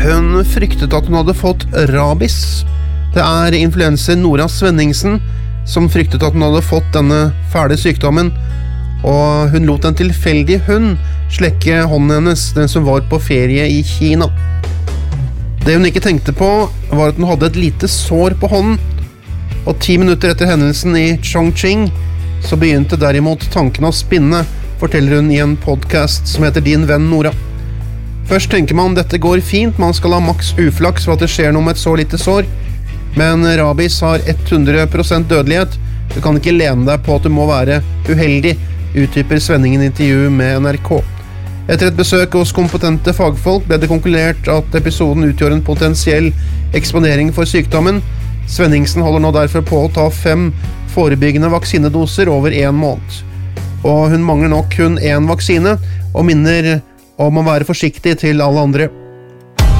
Hun fryktet at hun hadde fått rabies. Det influenser Nora Svenningsen som fryktet at hun hadde fått denne fæle sykdommen, og hun lot en tilfeldig hund slekke hånden hennes, den som var på ferie i Kina. Det hun ikke tenkte på var at hun hadde et lite sår på hånden, og 10 minutter etter hendelsen i Chongqing så begynte derimot tanken å spinne, forteller hun i en podcast som heter Din venn Nora. Først tenker man dette går fint, man skal ha maks uflaks for at det skjer noe med et så lite sår, men rabies har 100% dødelighet. Du kan ikke lene deg på at du må være uheldig, utdyper Svenningen i intervju med NRK. Etter et besøk hos kompetente fagfolk ble det konkludert at episoden utgjør en potensiell eksponering for sykdommen. Svenningsen holder nå derfor på å ta 5 forebyggende vaksinedoser over 1 måned. Og hun mangler nok kun 1 vaksine, og minner om å være forsiktig til alle andre.